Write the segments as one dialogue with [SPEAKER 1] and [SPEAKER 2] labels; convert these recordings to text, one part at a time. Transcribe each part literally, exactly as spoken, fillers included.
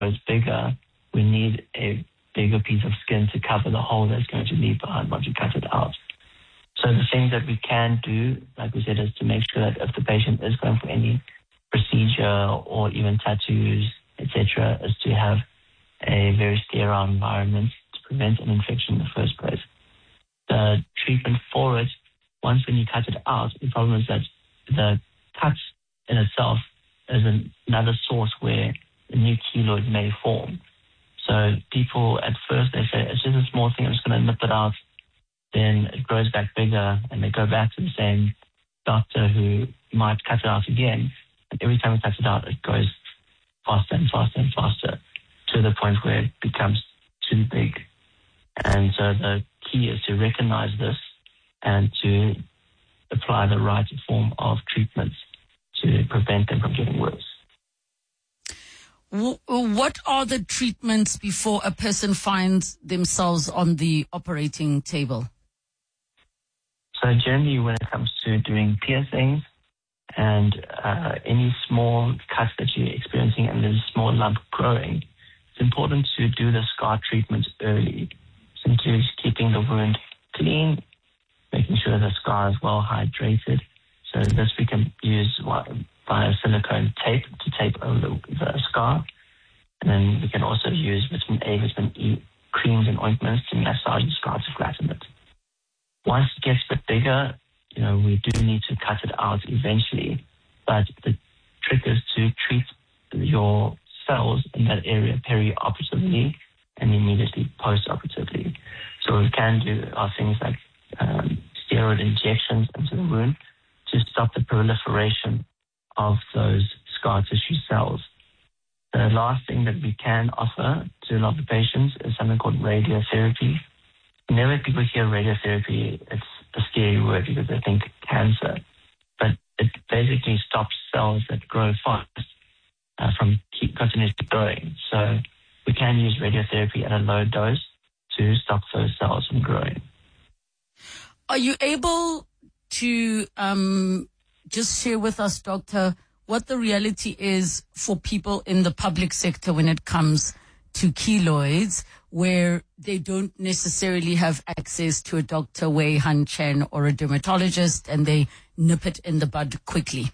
[SPEAKER 1] grows bigger, we need a bigger piece of skin to cover the hole that's going to leave behind once you cut it out. So the things that we can do, like we said, is to make sure that if the patient is going for any procedure or even tattoos, et cetera, is to have a very sterile environment to prevent an infection in the first place. The treatment for it, once when you cut it out, the problem is that the cut in itself is another source where a new keloid may form. So people at first, they say, it's just a small thing, I'm just going to nip it out. Then it grows back bigger and they go back to the same doctor who might cut it out again. And every time he cuts it out, it goes faster and faster and faster to the point where it becomes too big. And so the key is to recognize this and to apply the right form of treatments to prevent them from getting worse.
[SPEAKER 2] What are the treatments before a person finds themselves on the operating table?
[SPEAKER 1] So generally when it comes to doing piercings and uh, any small cuts that you're experiencing and there's a small lump growing, it's important to do the scar treatment early. Simply keeping the wound clean, making sure the scar is well hydrated. So this we can use via silicone tape to tape over the, the scar. And then we can also use vitamin A, vitamin E creams and ointments to massage the scar to flatten it. Once it gets a bit bigger, you know, we do need to cut it out eventually. But the trick is to treat your cells in that area peri-operatively and immediately post-operatively. So what we can do are things like um, steroid injections into the wound to stop the proliferation of those scar tissue cells. The last thing that we can offer to a lot of patients is something called radiotherapy. Whenever people hear radiotherapy, it's a scary word because they think cancer. But it basically stops cells that grow fast uh, from keep continuously growing. So we can use radiotherapy at a low dose to stop those cells from growing.
[SPEAKER 2] Are you able to um, just share with us, Doctor, what the reality is for people in the public sector when it comes to keloids, where they don't necessarily have access to a Doctor Wei Han Chen or a dermatologist, and they nip it in the bud quickly?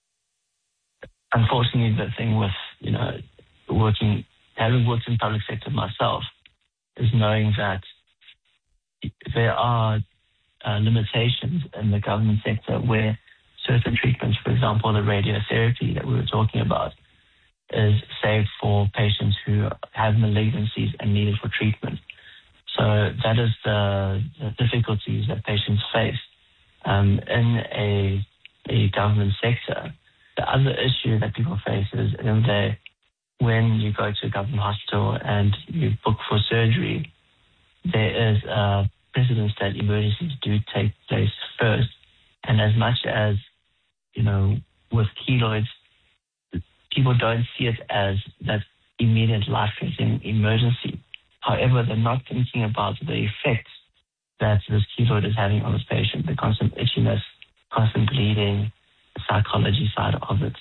[SPEAKER 1] Unfortunately, the thing with, you know, working, having worked in public sector myself, is knowing that there are uh, limitations in the government sector where certain treatments, for example, the radiotherapy that we were talking about, is saved for patients who have malignancies and need it for treatment. So that is the, the difficulties that patients face um, in a, a government sector. The other issue that people face is in the, when you go to a government hospital and you book for surgery, there is a precedence that emergencies do take place first. And as much as, you know, with keloids, people don't see it as that immediate life-threatening emergency. However, they're not thinking about the effects that this keloid is having on this patient, the constant itchiness, constant bleeding, the psychology side of it.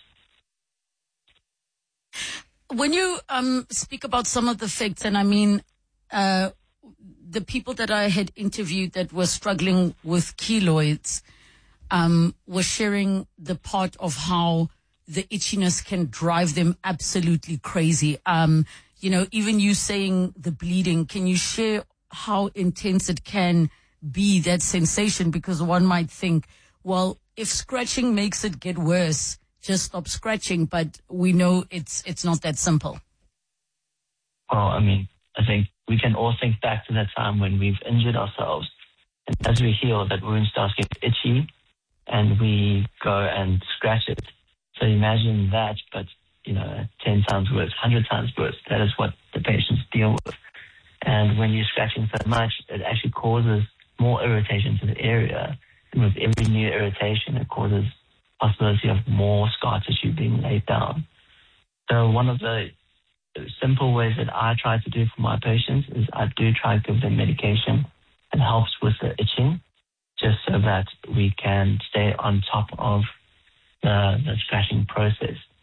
[SPEAKER 2] When you um, speak about some of the facts, and I mean, uh, the people that I had interviewed that were struggling with keloids um, were sharing the part of how the itchiness can drive them absolutely crazy. Um, you know, even you saying the bleeding, can you share how intense it can be, that sensation? Because one might think, well, if scratching makes it get worse, just stop scratching. But we know it's it's not that simple.
[SPEAKER 1] Well, I mean, I think we can all think back to that time when we've injured ourselves. And as we heal, that wound starts to get itchy and we go and scratch it. So imagine that, but, you know, ten times worse, one hundred times worse. That is what the patients deal with. And when you're scratching so much, it actually causes more irritation to the area. And with every new irritation, it causes possibility of more scar tissue being laid down. So one of the simple ways that I try to do for my patients is I do try to give them medication. It helps with the itching, just so that we can stay on top of the, the scratching process.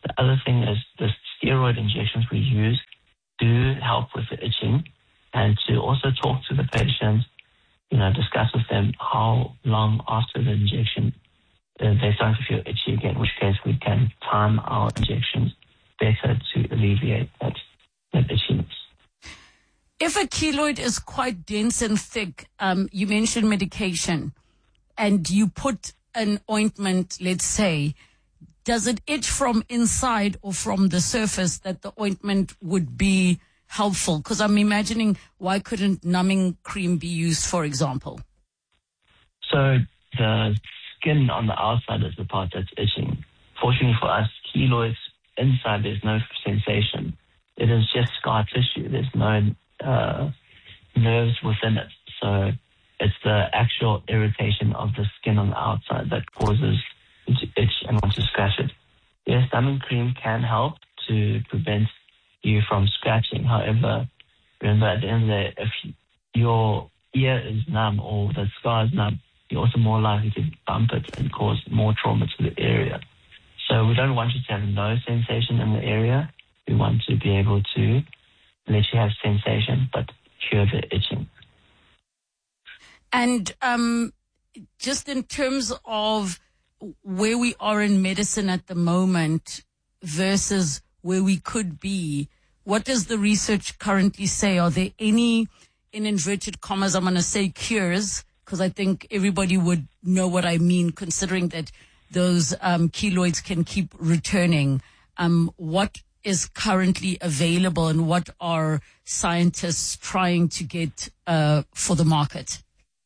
[SPEAKER 1] The other thing is the steroid injections we use do help with the itching, and to also talk to the patient, you know, discuss with them how long after the injection uh, they start to feel itchy again, in which case we can time our injections better to alleviate that, that itchiness.
[SPEAKER 2] If a keloid is quite dense and thick, um, you mentioned medication, and you put an ointment, let's say, does it itch from inside or from the surface that the ointment would be helpful? Because I'm imagining, why couldn't numbing cream be used, for example?
[SPEAKER 1] So the skin on the outside is the part that's itching. Fortunately for us, keloids inside, there's no sensation. It is just scar tissue. There's no uh, nerves within it. So it's the actual irritation of the skin on the outside that causes it to itch and want to scratch it. Yes, numbing cream can help to prevent you from scratching. However, remember at the end of the day, if your ear is numb or the scar is numb, you're also more likely to bump it and cause more trauma to the area. So we don't want you to have no sensation in the area. We want to be able to let you have sensation, but cure the itching.
[SPEAKER 2] And um, just in terms of where we are in medicine at the moment versus where we could be, what does the research currently say? Are there any, in inverted commas, I'm going to say cures, because I think everybody would know what I mean, considering that those um, keloids can keep returning. Um, what is currently available, and what are scientists trying to get uh, for the market?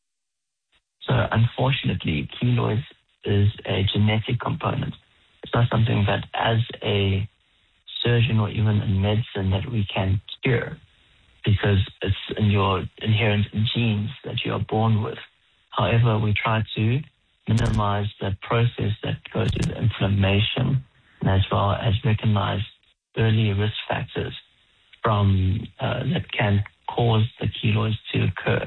[SPEAKER 1] So unfortunately, keloids is a genetic component. It's not something that as a surgeon or even in medicine that we can cure, because it's in your inherent genes that you are born with. However, we try to minimize the process that goes with inflammation, and as well as recognize early risk factors from uh, that can cause the keloids to occur.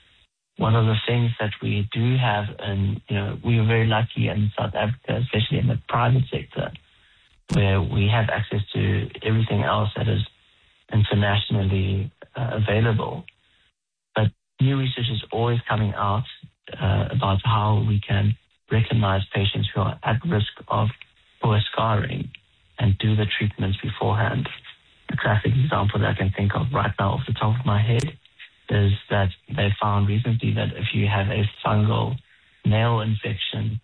[SPEAKER 1] One of the things that we do have, and you know, we are very lucky in South Africa, especially in the private sector, where we have access to everything else that is internationally uh, available. But new research is always coming out uh, about how we can recognize patients who are at risk of poor scarring and do the treatments beforehand. A classic example that I can think of right now off the top of my head is that they found recently that if you have a fungal nail infection,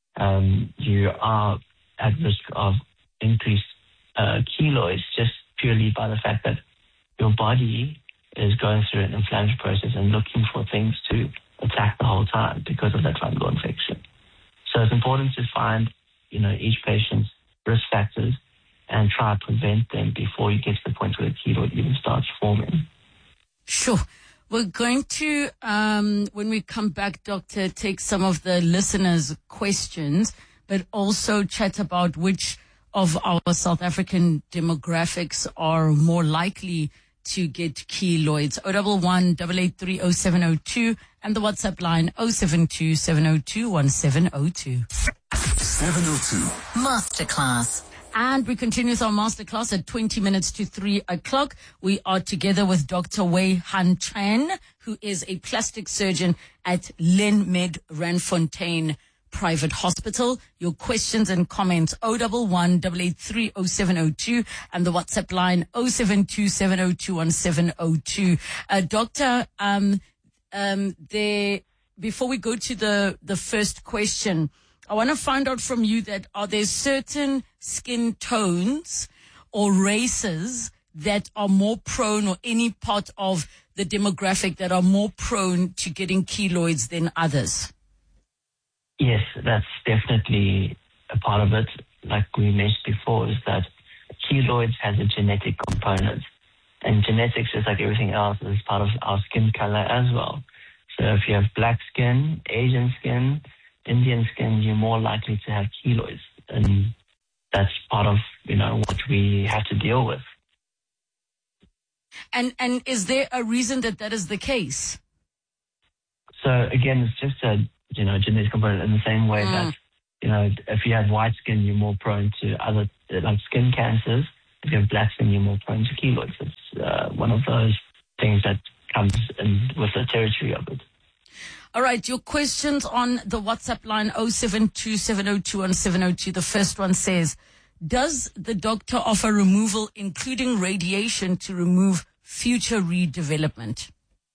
[SPEAKER 1] um, you are at risk of increased uh, keloids just purely by the fact that your body is going through an inflammatory process and looking for things to attack the whole time because of that fungal infection. So it's important to find, you know, each patient's risk factors and try to prevent them before you get to the point where the keloid even starts forming.
[SPEAKER 2] Sure. We're going to, um, when we come back, Doctor, take some of the listeners' questions, but also chat about which of our South African demographics are more likely to get keloids. oh one one, eight eight three, oh seven oh two and the WhatsApp line oh seven two, seven oh two, one seven oh two.
[SPEAKER 3] seven oh two. Masterclass.
[SPEAKER 2] And we continue with our masterclass at twenty minutes to three o'clock. We are together with Doctor Wei Han Chan, who is a plastic surgeon at Lenmed Randfontein Private Hospital. Your questions and comments, oh one one, eight eight three, oh seven oh two and the WhatsApp line oh seven two, seven oh two, one seven oh two. Uh, doctor, um, um, there, before we go to the, the first question, I want to find out from you that are there certain skin tones or races that are more prone, or any part of the demographic that are more prone to getting keloids than others?
[SPEAKER 1] Yes, that's definitely a part of it. Like we mentioned before, is that keloids has a genetic component. And genetics, just like everything else, is part of our skin color as well. So if you have black skin, Asian skin, Indian skin, you're more likely to have keloids. And that's part of, you know, what we have to deal with.
[SPEAKER 2] And and is there a reason that that is the case?
[SPEAKER 1] So again, it's just a, you know, genetic component in the same way mm. that you know, if you have white skin, you're more prone to other, like skin cancers. If you have black skin, you're more prone to keloids. It's uh, one of those things that comes in with the territory of it.
[SPEAKER 2] All right, your questions on the WhatsApp line oh seven two, seven oh two, one seven oh two. The first one says, does the doctor offer removal, including radiation, to remove future redevelopment?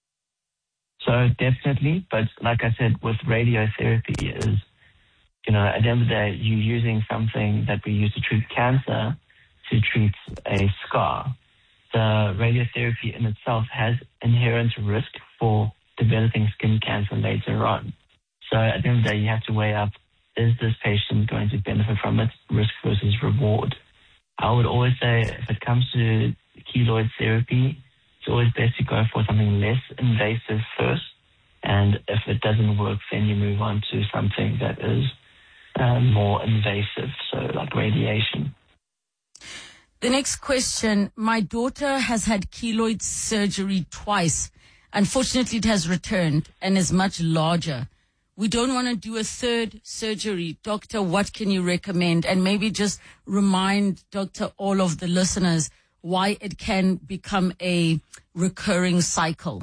[SPEAKER 1] So definitely, but like I said, with radiotherapy is, you know, at the end of the day, you're using something that we use to treat cancer to treat a scar. The radiotherapy in itself has inherent risk for developing skin cancer later on. So at the end of the day, you have to weigh up, is this patient going to benefit from it, risk versus reward? I would always say if it comes to keloid therapy, it's always best to go for something less invasive first. And if it doesn't work, then you move on to something that is uh, more invasive, so like radiation.
[SPEAKER 2] The next question, my daughter has had keloid surgery twice. Unfortunately, it has returned and is much larger. We don't want to do a third surgery. Doctor, what can you recommend? And maybe just remind, Doctor, all of the listeners why it can become a recurring cycle.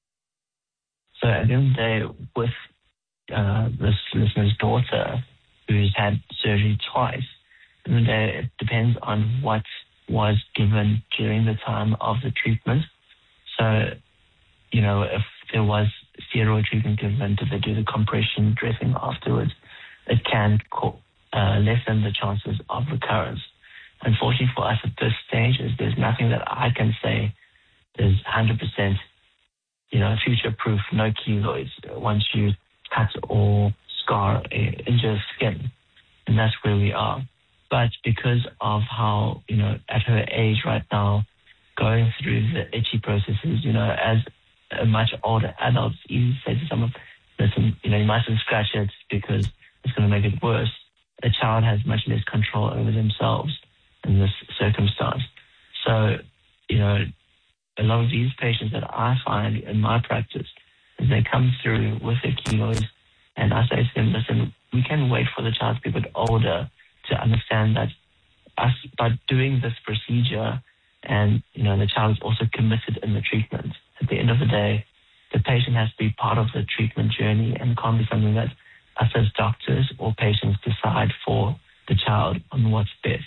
[SPEAKER 1] So at the end of the day, with uh, this listener's daughter who's had surgery twice, at the end of the day, it depends on what was given during the time of the treatment. So, you know, if there was steroid treatment given, did they do the compression dressing afterwards, it can co- uh, lessen the chances of recurrence. Unfortunately for us at this stage, is there's nothing that I can say is one hundred percent, you know, future-proof, no keloids once you cut or scar, injure skin. And that's where we are. But because of how, you know, at her age right now, going through the itchy processes, you know, as a much older adult, it's easy to say to someone, listen, you know, you mustn't scratch it because it's going to make it worse. A child has much less control over themselves in this circumstance. So, you know, a lot of these patients that I find in my practice, is they come through with their keloids, and I say to them, listen, we can wait for the child to be a bit older to understand that us, by doing this procedure, and, you know, the child is also committed in the treatment. At the end of the day, the patient has to be part of the treatment journey, and it can't be something that us as doctors or patients decide for the child on what's best.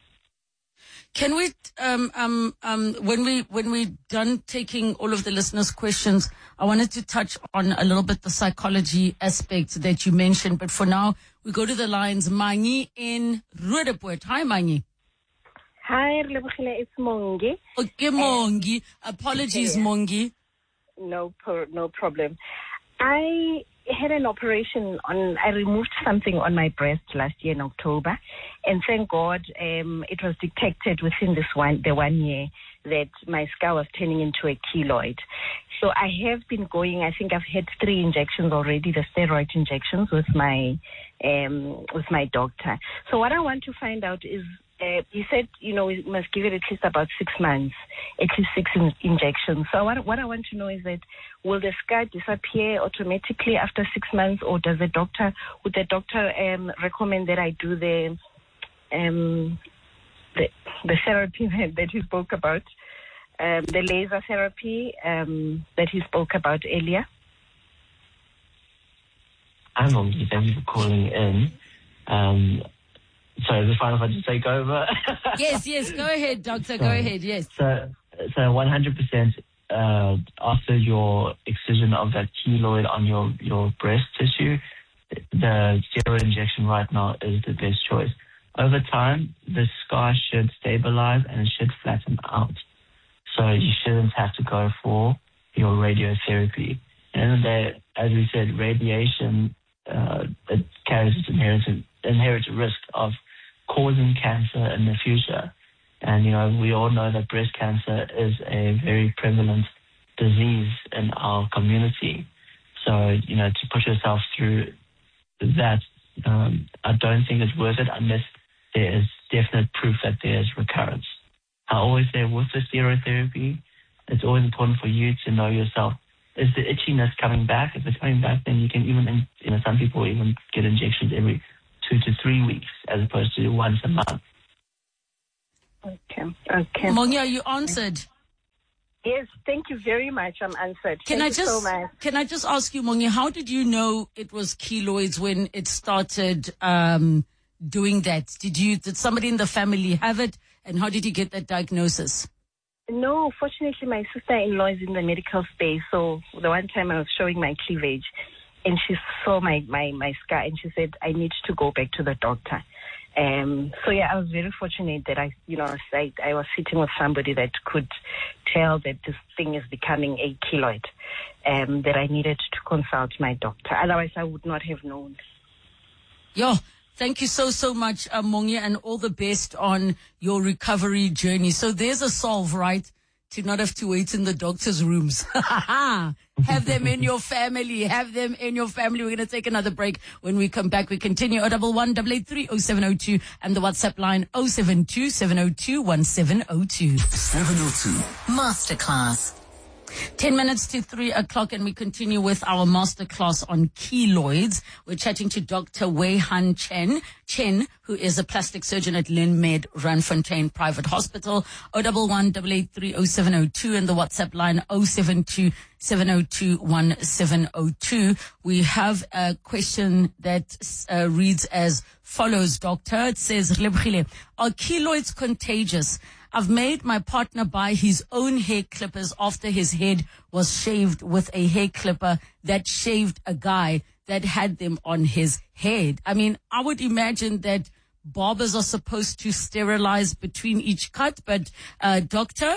[SPEAKER 2] Can we, um, um, um, when we, when we're done taking all of the listeners' questions, I wanted to touch on a little bit the psychology aspect that you mentioned. But for now, we go to the lines. Mangi in Roodepoort. Hi, Mangi.
[SPEAKER 4] Hi, it's Mongi.
[SPEAKER 2] Okay, Mongi. Apologies,
[SPEAKER 4] yeah.
[SPEAKER 2] Mongi.
[SPEAKER 4] No, no problem. I had an operation on, I removed something on my breast last year in October, and thank God um, it was detected within this one, the one year that my scar was turning into a keloid. So I have been going, I think I've had three injections already, the steroid injections with my, um, with my doctor. So what I want to find out is, Uh, he said, you know, we must give it at least about six months, at least six in- injections. So what, what I want to know is that will the scar disappear automatically after six months, or does the doctor, would the doctor um, recommend that I do the, um, the the therapy that he spoke about, um, the laser therapy um, that he spoke about earlier?
[SPEAKER 1] I'm Mongi. Thank you for calling in. Um, Sorry, is it fine if I just take over?
[SPEAKER 2] Yes, yes. Go ahead, doctor. Go ahead. Yes.
[SPEAKER 1] So, so one hundred percent uh, after your excision of that keloid on your, your breast tissue, the steroid injection right now is the best choice. Over time, the scar should stabilize and it should flatten out. So you shouldn't have to go for your radiotherapy. And then, as we said, radiation uh, it carries its inherent inherent risk of causing cancer in the future. And, you know, we all know that breast cancer is a very prevalent disease in our community. So, you know, to put yourself through that, um, I don't think it's worth it unless there is definite proof that there's recurrence. I always say with the steroid therapy, it's always important for you to know yourself. Is the itchiness coming back? If it's coming back, then you can even, you know, some people even get injections every two to three weeks as opposed to once a month.
[SPEAKER 4] Okay. Okay.
[SPEAKER 2] Mongi, are you answered?
[SPEAKER 4] Yes, thank you very much. I'm answered.
[SPEAKER 2] Can
[SPEAKER 4] thank
[SPEAKER 2] I
[SPEAKER 4] you
[SPEAKER 2] just
[SPEAKER 4] so much.
[SPEAKER 2] can I just ask you, Mongi, how did you know it was keloids when it started um, doing that? Did you did somebody in the family have it, and how did you get that diagnosis?
[SPEAKER 4] No, fortunately, my sister-in-law is in the medical space. So the one time I was showing my cleavage, and she saw my, my, my scar, and she said, I need to go back to the doctor. Um, so, yeah, I was very fortunate that I, you know, I, I was sitting with somebody that could tell that this thing is becoming a keloid, um, that I needed to consult my doctor. Otherwise, I would not have known.
[SPEAKER 2] Yo, thank you so, so much, uh, Mongi, and all the best on your recovery journey. So there's a solve, right? To not have to wait in the doctor's rooms. Have them in your family. Have them in your family. We're going to take another break. When we come back, we continue. oh one one, eight eight three, oh seven oh two and the WhatsApp line oh seven two, seven oh two, one seven oh two.
[SPEAKER 3] seven oh two Masterclass.
[SPEAKER 2] Ten minutes to three o'clock, and we continue with our masterclass on keloids. We're chatting to Doctor Wei Han Chen, Chen, who is a plastic surgeon at Linmed Randfontein Private Hospital. oh one one, eight eight three, oh seven oh two and the WhatsApp line oh seven two, seven oh two, one seven oh two. We have a question that uh, reads as follows, Doctor. It says, are keloids contagious? I've made my partner buy his own hair clippers after his head was shaved with a hair clipper that shaved a guy that had them on his head. I mean, I would imagine that barbers are supposed to sterilize between each cut, but uh, doctor?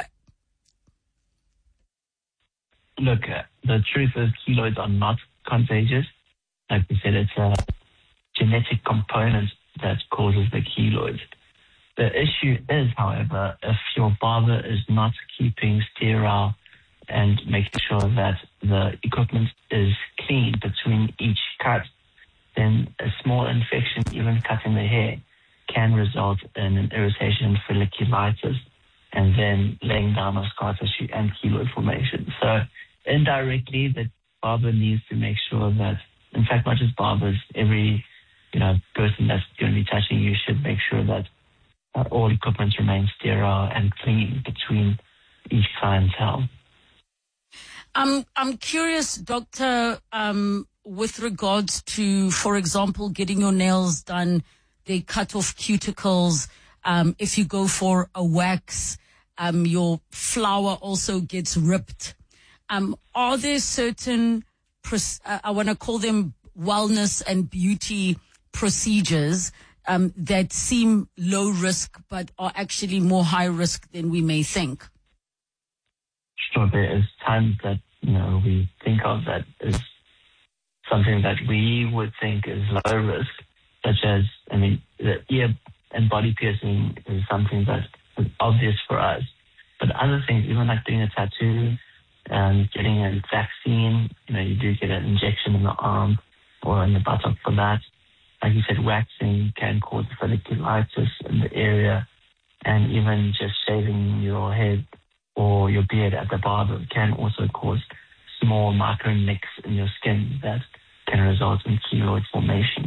[SPEAKER 1] Look, uh, the truth is keloids are not contagious. Like we said, it's a genetic component that causes the keloids. The issue is, however, if your barber is not keeping sterile and making sure that the equipment is clean between each cut, then a small infection, even cutting the hair, can result in an irritation, folliculitis, and then laying down of scar tissue and keloid formation. So indirectly, the barber needs to make sure that, in fact, not just barbers, every you know person that's going to be touching you should make sure that Uh, all equipment remains sterile and clean between each clientele.
[SPEAKER 2] I'm, I'm curious, Doctor, um, with regards to, for example, getting your nails done, they cut off cuticles. Um, if you go for a wax, um, your flower also gets ripped. Um, are there certain, uh, I want to call them wellness and beauty procedures Um, that seem low risk but are actually more high risk than we may think?
[SPEAKER 1] Sure, there is times that, you know, we think of that as something that we would think is low risk, such as, I mean, the ear and body piercing is something that is obvious for us. But other things, even like doing a tattoo and getting a vaccine, you know, you do get an injection in the arm or in the buttock for that. Like you said, waxing can cause folliculitis in the area, and even just shaving your head or your beard at the barber can also cause small micro nicks in your skin that can result in keloid formation.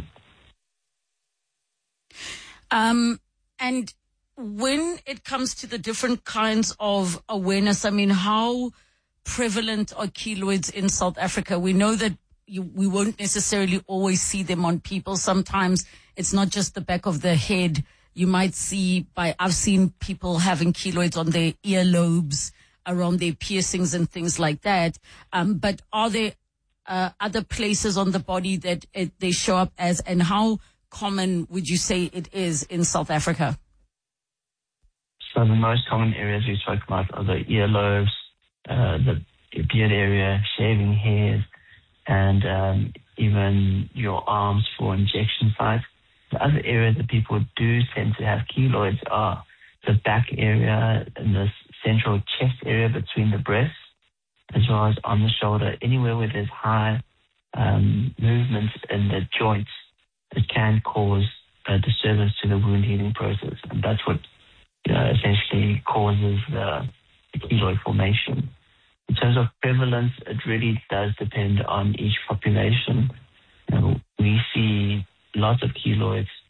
[SPEAKER 2] Um, and when it comes to the different kinds of awareness, I mean, how prevalent are keloids in South Africa? We know that You, we won't necessarily always see them on people. Sometimes it's not just the back of the head. You might see by, I've seen people having keloids on their earlobes, around their piercings and things like that. Um, but are there uh, other places on the body that it, they show up as, and how common would you say it is in South Africa?
[SPEAKER 1] So the most common areas we spoke about are the earlobes, uh, the beard area, shaving hairs, and um, even your arms for injection sites. The other areas that people do tend to have keloids are the back area and the central chest area between the breasts, as well as on the shoulder. Anywhere where there's high um, movement in the joints, it can cause a disturbance to the wound healing process. And that's what you know, essentially causes the, the keloid formation. In terms of prevalence, it really does depend on each population. You know, we see lots of keloids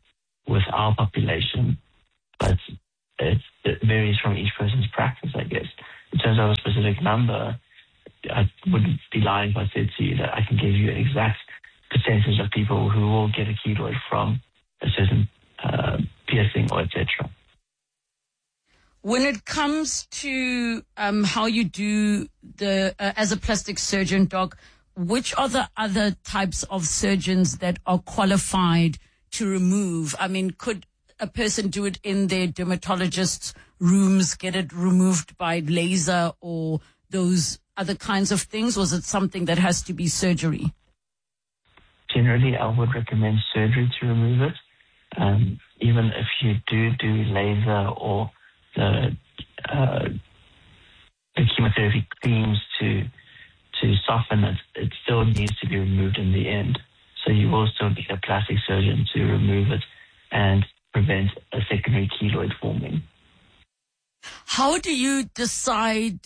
[SPEAKER 1] with our population, but it, it varies from each person's practice, I guess. In terms of a specific number, I wouldn't be lying if I said to you that I can give you an exact percentage of people who will get a keloid from a certain uh, piercing or et cetera.
[SPEAKER 2] When it comes to um, how you do the uh, as a plastic surgeon, Doc, which are the other types of surgeons that are qualified to remove? I mean, could a person do it in their dermatologist's rooms, get it removed by laser or those other kinds of things? Or is it something that has to be surgery?
[SPEAKER 1] Generally, I would recommend surgery to remove it. Um, even if you do do laser or the, uh, the chemotherapy creams to to soften it, it still needs to be removed in the end. So you will still need a plastic surgeon to remove it and prevent a secondary keloid forming.
[SPEAKER 2] How do you decide,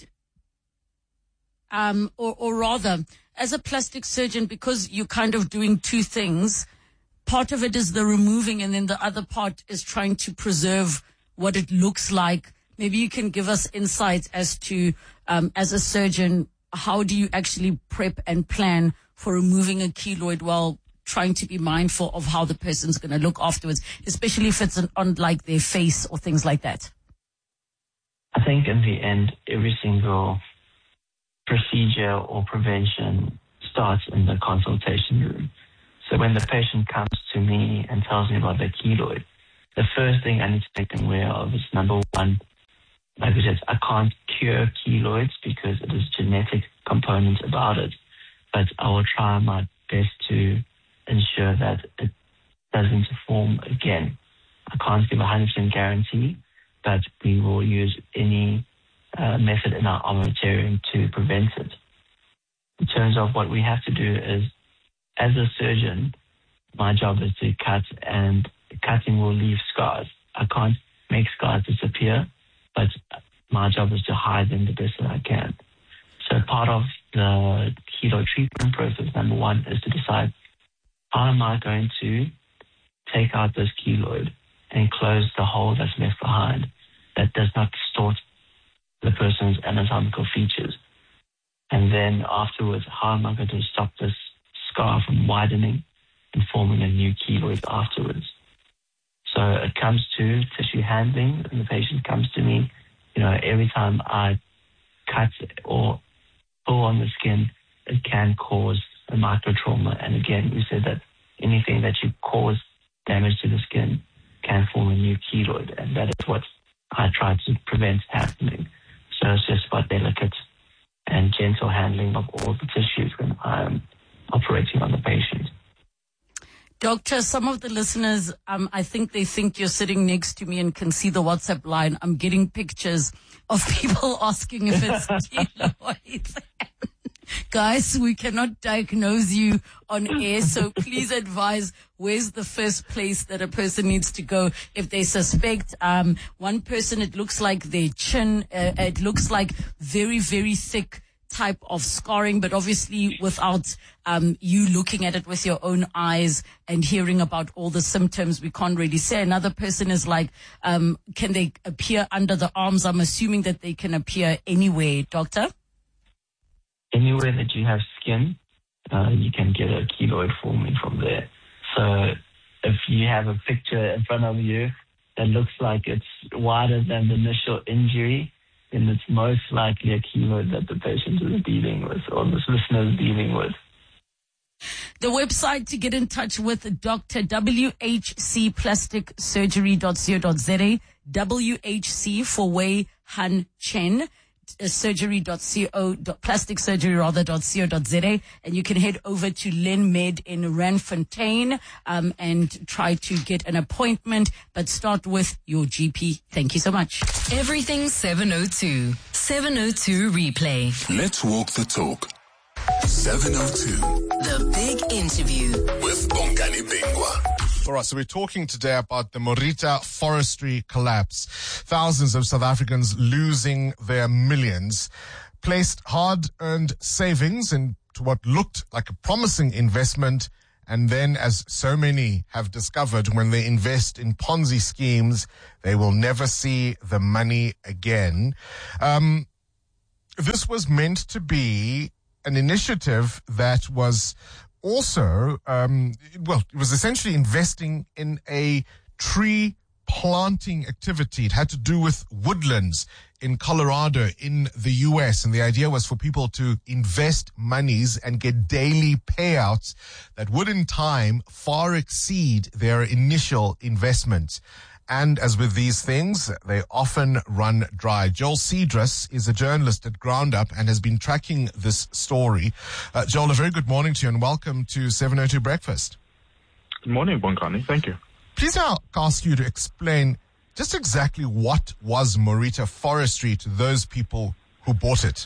[SPEAKER 2] um, or, or rather, as a plastic surgeon, because you're kind of doing two things, part of it is the removing and then the other part is trying to preserve what it looks like. Maybe you can give us insights as to, um, as a surgeon, how do you actually prep and plan for removing a keloid while trying to be mindful of how the person's going to look afterwards, especially if it's an, on like their face or things like that?
[SPEAKER 1] I think in the end, every single procedure or prevention starts in the consultation room. So when the patient comes to me and tells me about their keloid, the first thing I need to make them aware of is, number one, like I said, I can't cure keloids because it is genetic components about it, but I will try my best to ensure that it doesn't form again. I can't give a one hundred percent guarantee, but we will use any uh, method in our armamentarium to prevent it. In terms of what we have to do is, as a surgeon, my job is to cut, and cutting will leave scars. I can't make scars disappear, but my job is to hide them the best that I can. So part of the keloid treatment process, number one, is to decide, how am I going to take out this keloid and close the hole that's left behind that does not distort the person's anatomical features? And then afterwards, how am I going to stop this scar from widening and forming a new keloid afterwards? So it comes to tissue handling, and the patient comes to me, you know, every time I cut or pull on the skin, it can cause a microtrauma. And again, we said that anything that you cause damage to the skin can form a new keloid, and that is what I try to prevent happening. So it's just about delicate and gentle handling of all the tissues when I'm operating on the patient.
[SPEAKER 2] Doctor, some of the listeners, um, I think they think you're sitting next to me and can see the WhatsApp line. I'm getting pictures of people asking if it's keloids. Guys, we cannot diagnose you on air, so please advise where's the first place that a person needs to go if they suspect. Um, one person, it looks like their chin, uh, it looks like very, very thick type of scarring, but obviously without um, you looking at it with your own eyes and hearing about all the symptoms, we can't really say. Another person is like, um, can they appear under the arms? I'm assuming that they can appear anywhere, doctor?
[SPEAKER 1] Anywhere that you have skin, uh, you can get a keloid forming from there. So if you have a picture in front of you that looks like it's wider than the initial injury, then it's most likely a keloid that the patient is dealing with or this listener is dealing with.
[SPEAKER 2] The website to get in touch with Doctor W H C plastic surgery dot co dot za, W H C for Wei Han Chen. surgery dot co plastic surgery rather dot co dot za, and you can head over to LenMed in Randfontein um, and try to get an appointment, but start with your G P. Thank you so much.
[SPEAKER 3] Everything seven oh two. seven oh two replay.
[SPEAKER 5] Let's walk the talk. seven oh two.
[SPEAKER 3] The big interview
[SPEAKER 5] with Bongani Bingwa.
[SPEAKER 6] All right, so we're talking today about the Morita forestry collapse. Thousands of South Africans losing their millions, placed hard-earned savings into what looked like a promising investment, And then, as so many have discovered, when they invest in Ponzi schemes, they will never see the money again. Um, this was meant to be an initiative that was also, um, well, it was essentially investing in a tree planting activity. It had to do with woodlands in Colorado in the U S. And the idea was for people to invest monies and get daily payouts that would in time far exceed their initial investment. And as with these things, they often run dry. Joel Cedrus is a journalist at Ground Up and has been tracking this story. Uh, Joel, a very good morning to you and welcome to seven oh two Breakfast.
[SPEAKER 7] Good morning, Bongani. Thank you.
[SPEAKER 6] Please I'll ask you to explain just exactly what was Morita Forestry to those people who bought it.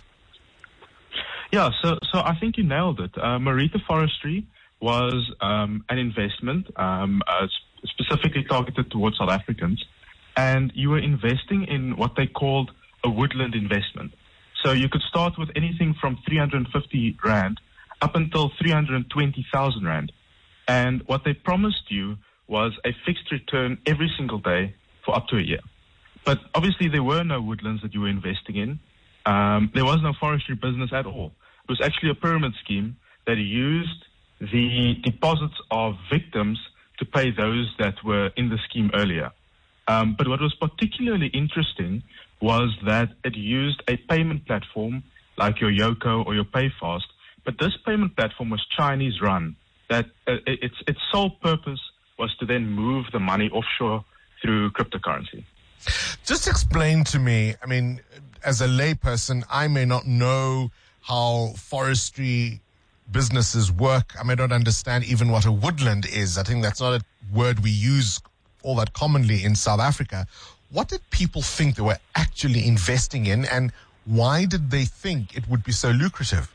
[SPEAKER 7] Yeah, so so I think you nailed it. Uh, Morita Forestry was um, an investment um, uh, specifically targeted towards South Africans, and you were investing in what they called a woodland investment. So you could start with anything from three hundred fifty rand up until three hundred twenty thousand rand. And what they promised you was a fixed return every single day for up to a year. But obviously there were no woodlands that you were investing in. Um, there was no forestry business at all. It was actually a pyramid scheme that used the deposits of victims to pay those that were in the scheme earlier. Um, but what was particularly interesting was that it used a payment platform like your Yoco or your PayFast. But this payment platform was Chinese run. That uh, its its sole purpose was to then move the money offshore through cryptocurrency.
[SPEAKER 6] Just explain to me, I mean, as a layperson, I may not know how forestry businesses work. I may not understand even what a woodland is. I think that's not a word we use all that commonly in South Africa. What did people think they were actually investing in, and why did they think it would be so lucrative?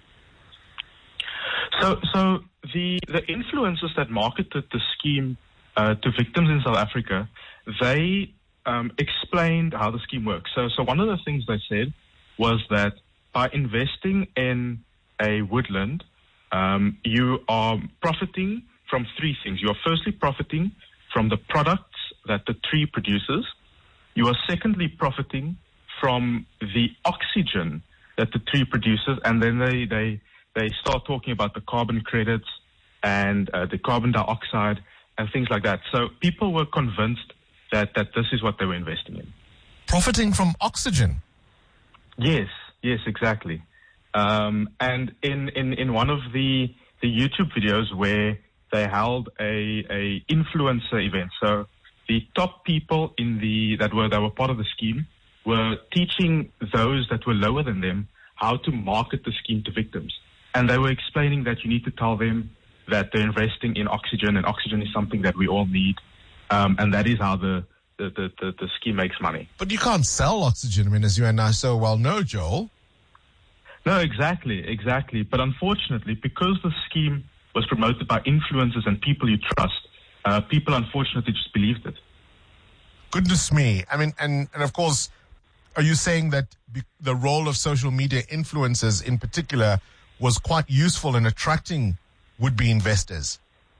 [SPEAKER 7] So, so the the influencers that marketed the scheme uh, to victims in South Africa, they um, explained how the scheme works. So, so one of the things they said was that by investing in a woodland, um, you are profiting from three things. You are firstly profiting from the products that the tree produces. You are secondly profiting from the oxygen that the tree produces, and then they they they start talking about the carbon credits and uh, the carbon dioxide and things like that. So people were convinced that, that this is what they were investing in.
[SPEAKER 6] Profiting from oxygen?
[SPEAKER 7] Yes, yes, exactly. Um, and in, in, in one of the, the YouTube videos where they held a, a influencer event, so the top people in the that were that were part of the scheme were teaching those that were lower than them how to market the scheme to victims. And they were explaining that you need to tell them that they're investing in oxygen, and oxygen is something that we all need. Um, and that is how the, the, the, the, the scheme makes money.
[SPEAKER 6] But you can't sell oxygen, I mean, as you and I so well know, Joel.
[SPEAKER 7] No, exactly, exactly. But unfortunately, because the scheme was promoted by influencers and people you trust, uh, people unfortunately just believed it.
[SPEAKER 6] Goodness me. I mean, and, and of course, are you saying that be- the role of social media influencers in particular was quite useful in attracting would-be investors?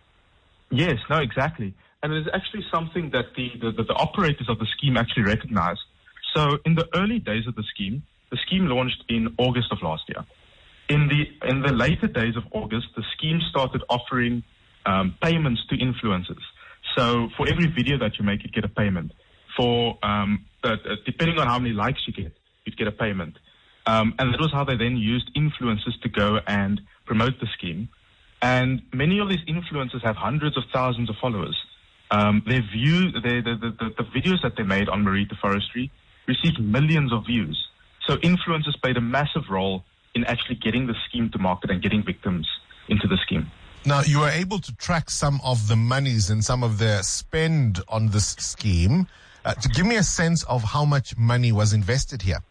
[SPEAKER 7] Yes, no, exactly. And it is actually something that the, the, the, the operators of the scheme actually recognized. So in the early days of the scheme, the scheme launched in August of last year. In the in the later days of August, the scheme started offering um, payments to influencers. So for every video that you make, you get a payment. For um, uh, depending on how many likes you get, you'd get a payment. Um, and that was how they then used influencers to go and promote the scheme. And many of these influencers have hundreds of thousands of followers. Um, their view, their, the, the, the videos that they made on Morita Forestry received millions of views. So influencers played a massive role in actually getting the scheme to market and getting victims into the scheme.
[SPEAKER 6] Now, you were able to track some of the monies and some of the spend on this scheme. Uh, to give me a sense of how much money was invested here.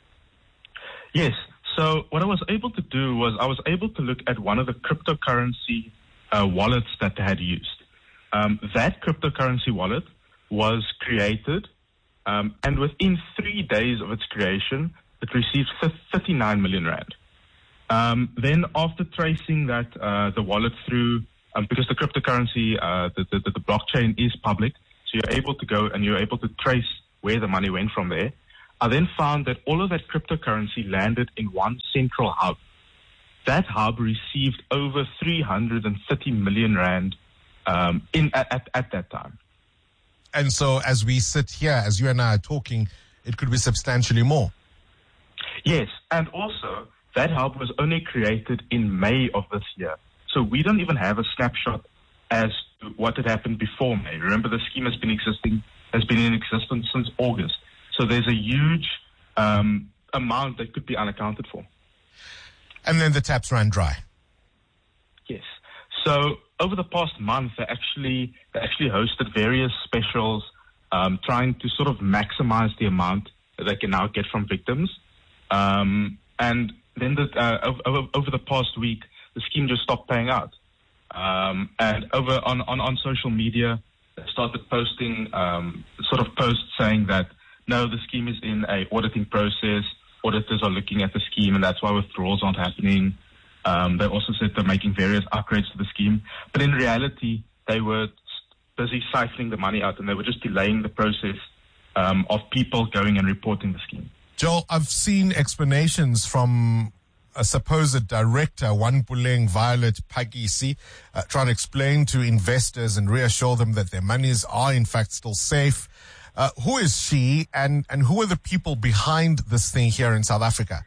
[SPEAKER 7] Yes. So what I was able to do was I was able to look at one of the cryptocurrency uh, wallets that they had used. Um, that cryptocurrency wallet was created, um, and within three days of its creation, it received thirty-nine million rand. Um, then after tracing that uh, the wallet through um, because the cryptocurrency, uh, the, the, the blockchain is public, so you're able to go and you're able to trace where the money went from there. I then found that all of that cryptocurrency landed in one central hub. That hub received over three hundred thirty million rand um, in at, at, at that time.
[SPEAKER 6] And so as we sit here, as you and I are talking, it could be substantially more.
[SPEAKER 7] Yes, and also that hub was only created in May of this year. So we don't even have a snapshot as to what had happened before May. Remember, the scheme has been existing, has been in existence since August. So there's a huge um, amount that could be unaccounted for.
[SPEAKER 6] And then the taps ran dry.
[SPEAKER 7] Yes. So over the past month, they actually they actually hosted various specials, um, trying to sort of maximize the amount that they can now get from victims. Um, and then the, uh, over, over the past week, the scheme just stopped paying out. Um, and over on, on, on social media, they started posting um, sort of posts saying that, no, the scheme is in a auditing process. Auditors are looking at the scheme, and that's why withdrawals aren't happening. Um, they also said they're making various upgrades to the scheme. But in reality, they were busy siphoning the money out, and they were just delaying the process um, of people going and reporting the scheme.
[SPEAKER 6] Joel, I've seen explanations from a supposed director, Wanpuleng Violet Pagisi, uh, trying to explain to investors and reassure them that their monies are in fact still safe. Uh, who is she, and, and who are the people behind this thing here in South Africa?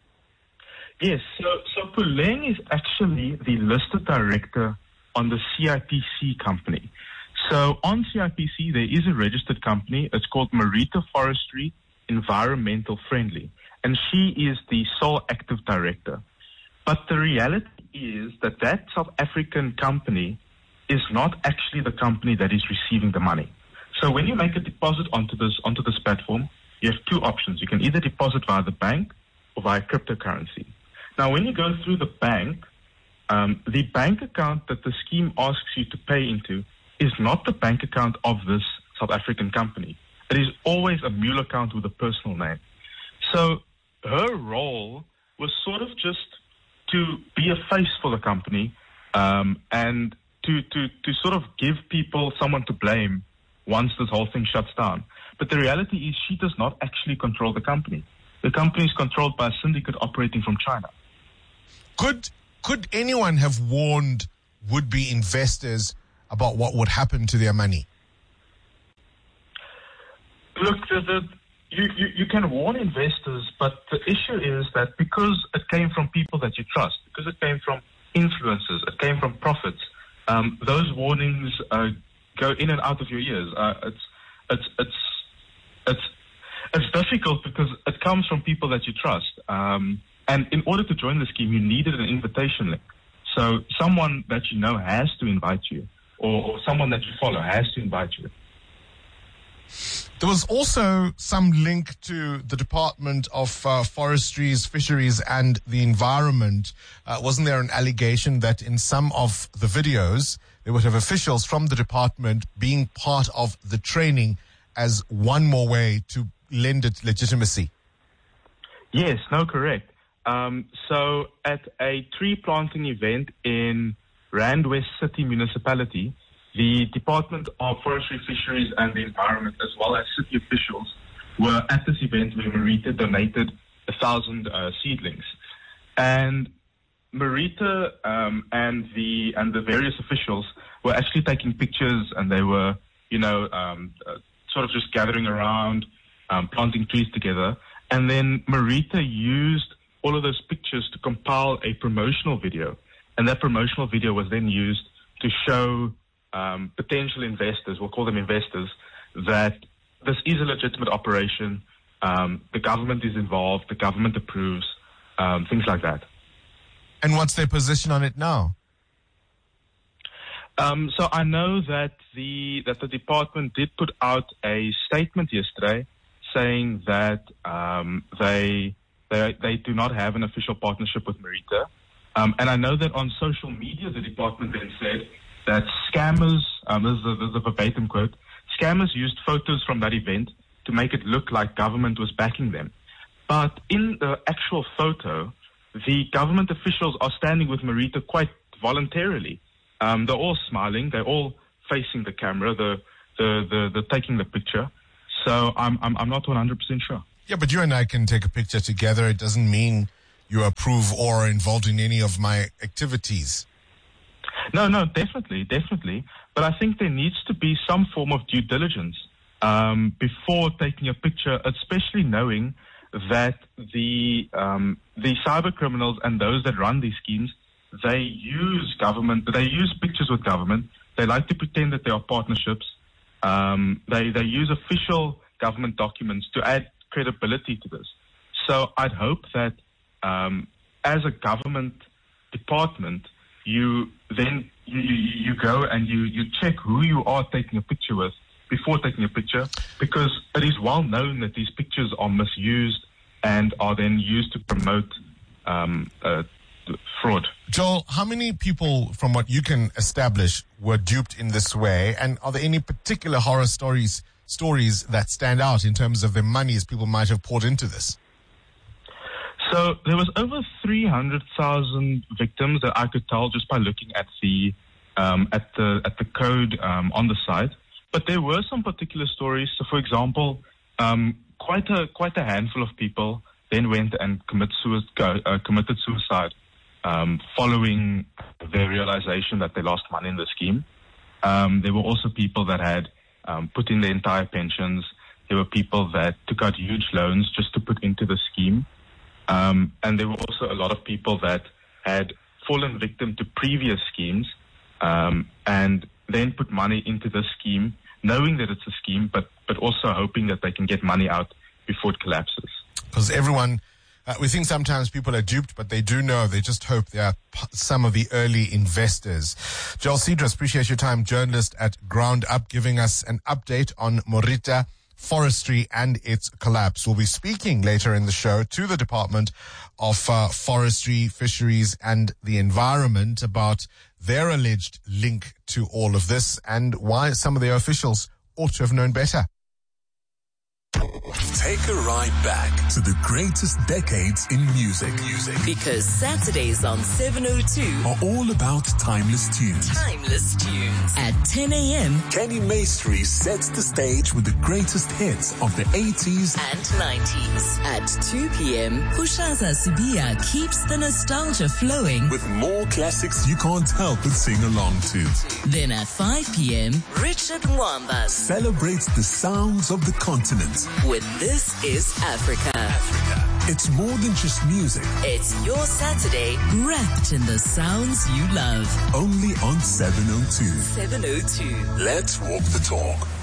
[SPEAKER 7] Yes, so, so Puleng is actually the listed director on the C I P C company. So on C I P C, there is a registered company. It's called Marita Forestry Environmental Friendly, and she is the sole active director. But the reality is that that South African company is not actually the company that is receiving the money. So when you make a deposit onto this onto this platform, you have two options. You can either deposit via the bank or via cryptocurrency. Now, when you go through the bank, um, the bank account that the scheme asks you to pay into is not the bank account of this South African company. It is always a mule account with a personal name. So her role was sort of just to be a face for the company um, and to, to, to sort of give people someone to blame once this whole thing shuts down. But the reality is she does not actually control the company. The company is controlled by a syndicate operating from China.
[SPEAKER 6] Could could anyone have warned would-be investors about what would happen to their money?
[SPEAKER 7] Look, the, the, you, you, you can warn investors, but the issue is that because it came from people that you trust, because it came from influencers, it came from prophets, um, those warnings uh, go in and out of your ears. Uh, it's, it's, it's, it's, it's difficult because it comes from people that you trust. Um, and in order to join the scheme, you needed an invitation link. So someone that you know has to invite you, or, or someone that you follow has to invite you.
[SPEAKER 6] There was also some link to the Department of uh, Forestries, Fisheries and the Environment. Uh, wasn't there an allegation that in some of the videos, they would have officials from the department being part of the training as one more way to lend it legitimacy?
[SPEAKER 7] Yes, no, correct. Um, so at a tree planting event in Rand West City Municipality, the Department of Forestry, Fisheries and the Environment, as well as city officials, were at this event where Marita donated a thousand uh, seedlings. And Marita um, and the and the various officials were actually taking pictures, and they were, you know, um, uh, sort of just gathering around, um, planting trees together. And then Marita used all of those pictures to compile a promotional video, and that promotional video was then used to show Um, potential investors, we'll call them investors, that this is a legitimate operation. Um, the government is involved, the government approves, um, things like that.
[SPEAKER 6] And what's their position on it now?
[SPEAKER 7] Um, so I know that the that the department did put out a statement yesterday saying that um, they, they they do not have an official partnership with Marita. Um, and I know that on social media, the department then said that scammers, um, this, is a, this is a verbatim quote, scammers used photos from that event to make it look like government was backing them. But in the actual photo, the government officials are standing with Marita quite voluntarily. Um, they're all smiling. They're all facing the camera. The the the, the taking the picture. So I'm I'm I'm not one hundred percent sure.
[SPEAKER 6] Yeah, but you and I can take a picture together. It doesn't mean you approve or are involved in any of my activities.
[SPEAKER 7] No, no, definitely, definitely. But I think there needs to be some form of due diligence um, before taking a picture, especially knowing that the um, the cyber criminals and those that run these schemes, they use government, they use pictures with government. They like to pretend that they are partnerships. Um, they they use official government documents to add credibility to this. So I'd hope that um, as a government department, you then you, you, you go and you, you check who you are taking a picture with before taking a picture, because it is well known that these pictures are misused and are then used to promote um, uh, fraud.
[SPEAKER 6] Joel, how many people, from what you can establish, were duped in this way? And are there any particular horror stories stories that stand out in terms of the monies people might have poured into this?
[SPEAKER 7] So there was over three hundred thousand victims that I could tell just by looking at the um, at the at the code um, on the site. But there were some particular stories. So, for example, um, quite a quite a handful of people then went and commit suicide, uh, committed suicide um, following their realization that they lost money in the scheme. Um, there were also people that had um, put in their entire pensions. There were people that took out huge loans just to put into the scheme. Um, and there were also a lot of people that had fallen victim to previous schemes um, and then put money into the scheme, knowing that it's a scheme, but, but also hoping that they can get money out before it collapses.
[SPEAKER 6] Because everyone, uh, we think sometimes people are duped, but they do know. They just hope they are p- some of the early investors. Joel Cedras, appreciate your time, journalist at Ground Up, giving us an update on Morita Forestry and its collapse. We'll be speaking later in the show to the Department of uh, Forestry, Fisheries and the Environment about their alleged link to all of this and why some of their officials ought to have known better.
[SPEAKER 5] Take a ride back to the greatest decades in music. Music.
[SPEAKER 3] Because Saturdays on seven oh two
[SPEAKER 5] are all about timeless tunes.
[SPEAKER 3] Timeless Tunes. At ten a.m.
[SPEAKER 5] Kenny Maestri sets the stage with the greatest hits of the eighties
[SPEAKER 3] and nineties. At two p.m. Kushaza Sibia keeps the nostalgia flowing
[SPEAKER 5] with more classics you can't help but sing along to.
[SPEAKER 3] Then at five p.m. Richard Mwamba
[SPEAKER 5] celebrates the sounds of the continent
[SPEAKER 3] with This Is Africa.
[SPEAKER 5] Africa. It's more than just music.
[SPEAKER 3] It's your Saturday wrapped in the sounds you love.
[SPEAKER 5] Only on seven oh two.
[SPEAKER 3] seven oh two.
[SPEAKER 5] Let's walk the talk.